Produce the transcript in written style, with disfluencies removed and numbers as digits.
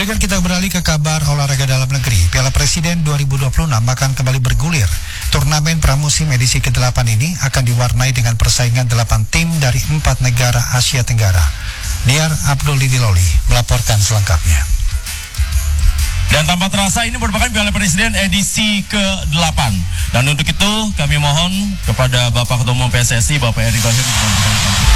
Berikan kita beralih ke kabar olahraga dalam negeri. Piala Presiden 2026 akan kembali bergulir. Turnamen pramusim edisi ke-8 ini akan diwarnai dengan persaingan 8 tim dari 4 negara Asia Tenggara. Niar Abdul Lidiloli melaporkan selengkapnya. Dan tanpa terasa ini merupakan Piala Presiden edisi ke-8. Dan untuk itu kami mohon kepada Bapak Ketua Umum PSSI, Bapak Eri Thohir,